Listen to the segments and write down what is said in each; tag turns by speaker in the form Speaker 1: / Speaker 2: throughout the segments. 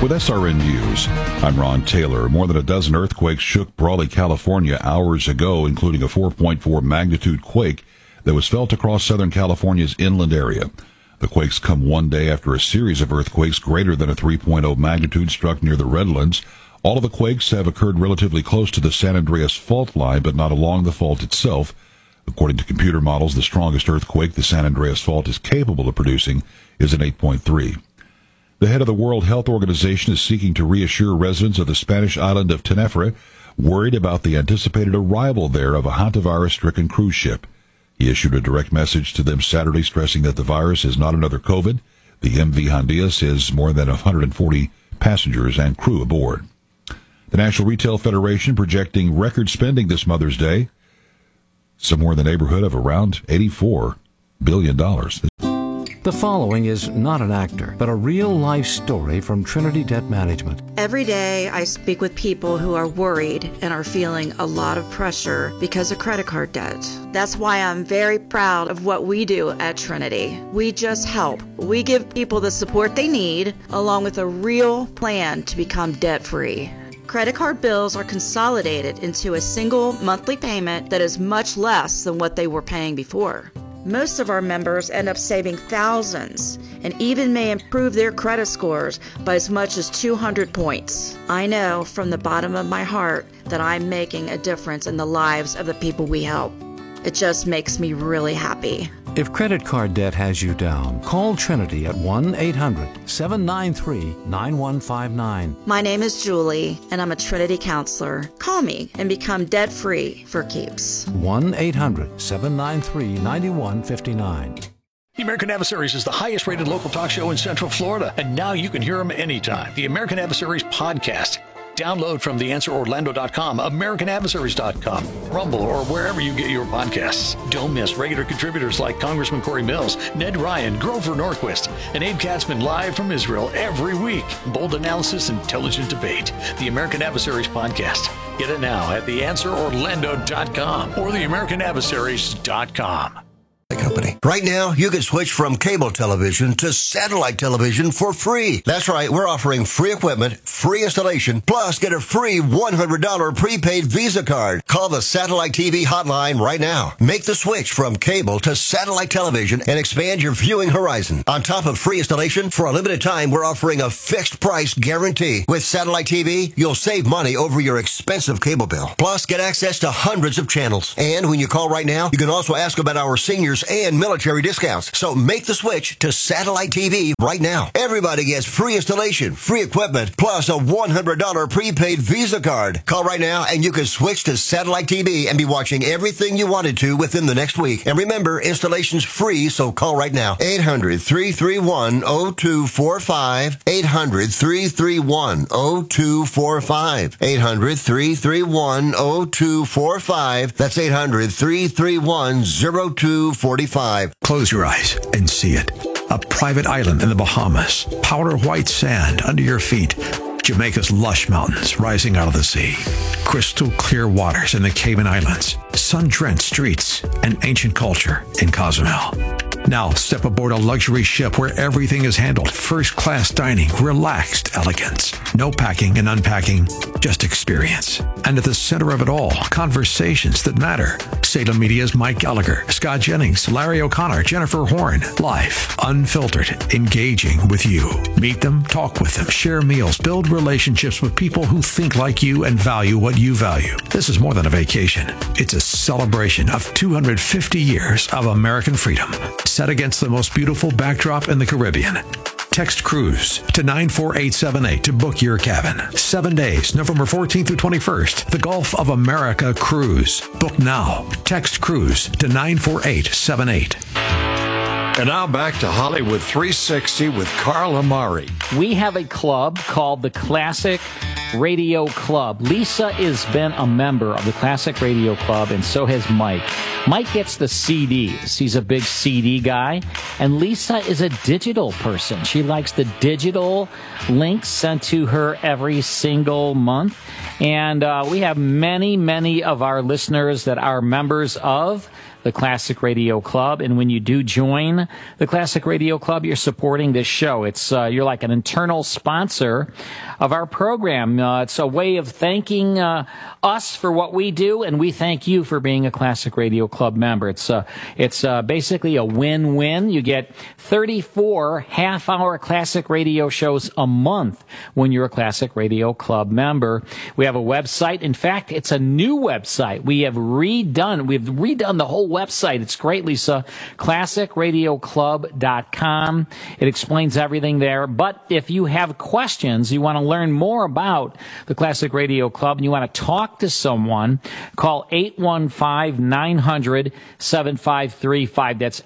Speaker 1: With SRN News, I'm Ron Taylor. More than a dozen earthquakes shook Brawley, California hours ago, including a 4.4 magnitude quake that was felt across Southern California's inland area. The quakes come one day after a series of earthquakes greater than a 3.0 magnitude struck near the Redlands. All of the quakes have occurred relatively close to the San Andreas fault line, but not along the fault itself. According to computer models, the strongest earthquake the San Andreas fault is capable of producing is an 8.3. The head of the World Health Organization is seeking to reassure residents of the Spanish island of Tenerife worried about the anticipated arrival there of a hantavirus-stricken cruise ship. He issued a direct message to them Saturday stressing that the virus is not another COVID. The MV Hondias has more than 140 passengers and crew aboard. The National Retail Federation projecting record spending this Mother's Day, somewhere in the neighborhood of around $84 billion.
Speaker 2: The following is not an actor, but a real-life story from Trinity Debt Management.
Speaker 3: Every day I speak with people who are worried and are feeling a lot of pressure because of credit card debt. That's why I'm very proud of what we do at Trinity. We just help. We give people the support they need, along with a real plan to become debt-free. Credit card bills are consolidated into a single monthly payment that is much less than what they were paying before. Most of our members end up saving thousands and even may improve their credit scores by as much as 200 points. I know from the bottom of my heart that I'm making a difference in the lives of the people we help. It just makes me really happy.
Speaker 2: If credit card debt has you down, call Trinity at 1-800-793-9159.
Speaker 3: My name is Julie, and I'm a Trinity counselor. Call me and become debt-free for keeps.
Speaker 2: 1-800-793-9159.
Speaker 4: The American Adversaries is the highest-rated local talk show in Central Florida, and now you can hear them anytime. The American Adversaries podcast. Download from theanswerorlando.com, americanadversaries.com, Rumble, or wherever you get your podcasts. Don't miss regular contributors like Congressman Corey Mills, Ned Ryan, Grover Norquist, and Abe Katzman live from Israel every week. Bold analysis, intelligent debate. The American Adversaries podcast. Get it now at theanswerorlando.com or theamericanadversaries.com.
Speaker 5: Company. Right now, you can switch from cable television to satellite television for free. That's right. We're offering free equipment, free installation, plus get a free $100 prepaid Visa card. Call the Satellite TV hotline right now. Make the switch from cable to satellite television and expand your viewing horizon. On top of free installation, for a limited time, we're offering a fixed price guarantee. With satellite TV, you'll save money over your expensive cable bill. Plus, get access to hundreds of channels. And when you call right now, you can also ask about our seniors and military discounts. So make the switch to satellite TV right now. Everybody gets free installation, free equipment, plus a $100 prepaid Visa card. Call right now and you can switch to satellite TV and be watching everything you wanted to within the next week. And remember, installation's free, so call right now. 800-331-0245. 800-331-0245. 800-331-0245. That's 800-331-0245.
Speaker 6: Close your eyes and see it. A private island in the Bahamas. Powder white sand under your feet. Jamaica's lush mountains rising out of the sea. Crystal clear waters in the Cayman Islands. Sun-drenched streets and ancient culture in Cozumel. Now step aboard a luxury ship where everything is handled. First-class dining, relaxed elegance. No packing and unpacking, just experience. And at the center of it all, conversations that matter. Salem Media's Mike Gallagher, Scott Jennings, Larry O'Connor, Jennifer Horn. Life, unfiltered, engaging with you. Meet them, talk with them, share meals, build relationships with people who think like you and value what you value. This is more than a vacation. It's a celebration of 250 years of American freedom, set against the most beautiful backdrop in the Caribbean. Text cruise to 94878 to book your cabin. 7 days, November 14th through 21st. The Gulf of America Cruise. Book now. Text cruise to 94878.
Speaker 7: And now back to Hollywood 360 with Carl Amari.
Speaker 8: We have a club called the Classic Radio Club. Lisa has been a member of the Classic Radio Club, and so has Mike. Mike gets the CDs. He's a big CD guy. And Lisa is a digital person. She likes the digital links sent to her every single month. And we have many, many of our listeners that are members of the Classic Radio Club. And when you do join the Classic Radio Club, you're supporting this show. It's you're like an internal sponsor of our program. It's a way of thanking us for what we do, and we thank you for being a Classic Radio Club member. It's basically a win-win. You get 34 half-hour Classic Radio shows a month when you're a Classic Radio Club member. We have a website. In fact, it's a new website. We've redone the whole website. It's great, Lisa. ClassicRadioClub.com. It explains everything there. But if you have questions, you want to learn more about the Classic Radio Club, and you want to talk to someone, call 815-900-7535. That's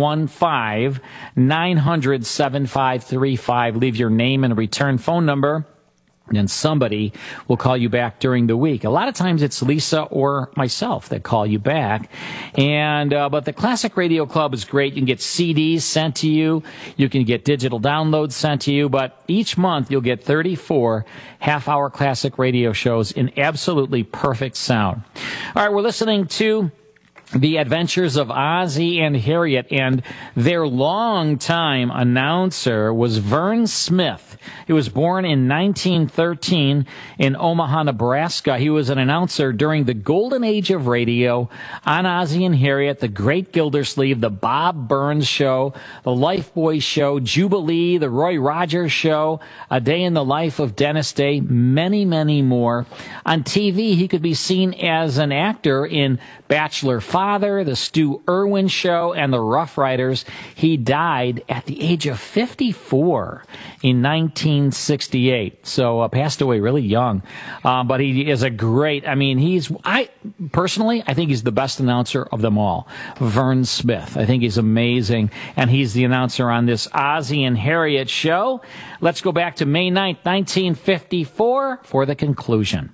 Speaker 8: 815-900-7535. Leave your name and a return phone number, and somebody will call you back during the week. A lot of times it's Lisa or myself that call you back. And but the Classic Radio Club is great. You can get CDs sent to you. You can get digital downloads sent to you. But each month you'll get 34 half-hour classic radio shows in absolutely perfect sound. All right, we're listening to The Adventures of Ozzie and Harriet, and their longtime announcer was Vern Smith. He was born in 1913 in Omaha, Nebraska. He was an announcer during the golden age of radio on Ozzie and Harriet, The Great Gildersleeve, The Bob Burns Show, The Lifebuoy Show, Jubilee, The Roy Rogers Show, A Day in the Life of Dennis Day, many, many more. On TV, he could be seen as an actor in Bachelor Father, The Stu Irwin Show, and The Rough Riders. He died at the age of 54 in 1968, so passed away really young. But he is a great, I think he's the best announcer of them all. Vern Smith. I think he's amazing, and he's the announcer on this Ozzie and Harriet show. Let's go back to May 9th, 1954 for the conclusion.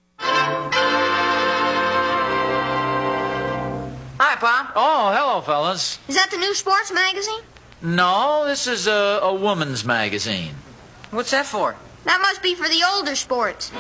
Speaker 9: Hi, Pop.
Speaker 10: Oh, hello, fellas.
Speaker 9: Is that the new sports magazine?
Speaker 10: No, this is a woman's magazine.
Speaker 9: What's that for? That must be for the older sports.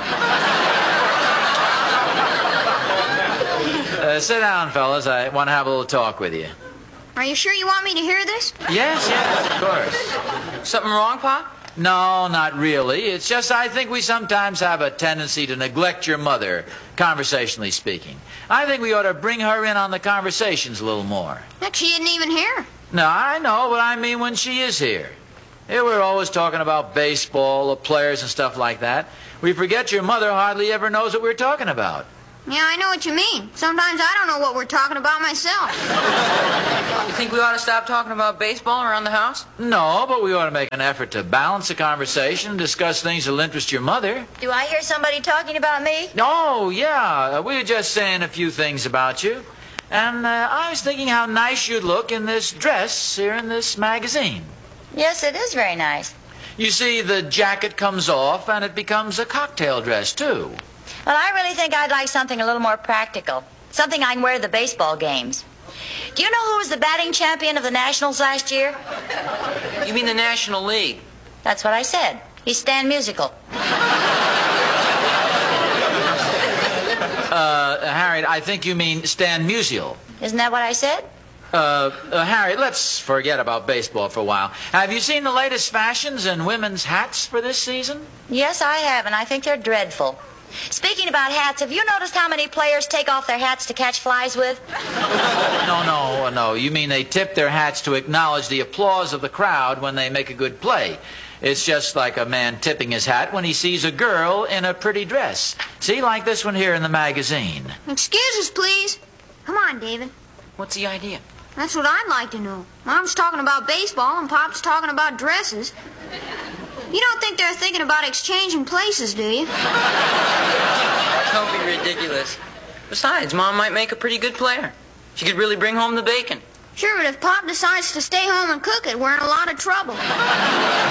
Speaker 10: Sit down, fellas. I want to have a little talk with you.
Speaker 9: Are you sure you want me to hear this?
Speaker 10: Yes, of course.
Speaker 9: Something wrong, Pop?
Speaker 10: No, not really. It's just I think we sometimes have a tendency to neglect your mother, conversationally speaking. I think we ought to bring her in on the conversations a little more.
Speaker 9: Heck, she isn't even here.
Speaker 10: No, I know, but I mean when she is here. Here we're always talking about baseball, the players and stuff like that. We forget your mother hardly ever knows what we're talking about.
Speaker 9: Yeah, I know what you mean. Sometimes I don't know what we're talking about myself. You think we ought to stop talking about baseball around the house?
Speaker 10: No, but we ought to make an effort to balance the conversation and discuss things that'll interest your mother.
Speaker 9: Do I hear somebody talking about me?
Speaker 10: Oh, yeah. We were just saying a few things about you. And I was thinking how nice you'd look in this dress here in this magazine.
Speaker 9: Yes, it is very nice.
Speaker 10: You see, the jacket comes off and it becomes a cocktail dress, too.
Speaker 11: Well, I really think I'd like something a little more practical. Something I can wear to the baseball games. Do you know who was the batting champion of the Nationals last year?
Speaker 9: You mean the National League?
Speaker 11: That's what I said. He's Stan Musial.
Speaker 10: Harriet, I think you mean Stan Musial.
Speaker 11: Isn't that what I said?
Speaker 10: Harriet, let's forget about baseball for a while. Have you seen the latest fashions in women's hats for this season?
Speaker 11: Yes, I have, and I think they're dreadful. Speaking about hats, have you noticed how many players take off their hats to catch flies with?
Speaker 10: No. You mean they tip their hats to acknowledge the applause of the crowd when they make a good play. It's just like a man tipping his hat when he sees a girl in a pretty dress. See, like this one here in the magazine.
Speaker 9: Excuse us, please. Come on, David.
Speaker 10: What's the idea?
Speaker 9: That's what I'd like to know. Mom's talking about baseball and Pop's talking about dresses. You don't think they're thinking about exchanging places, do you?
Speaker 12: Don't be ridiculous. Besides, Mom might make a pretty good player. She could really bring home the bacon.
Speaker 9: Sure, but if Pop decides to stay home and cook it, we're in a lot of trouble.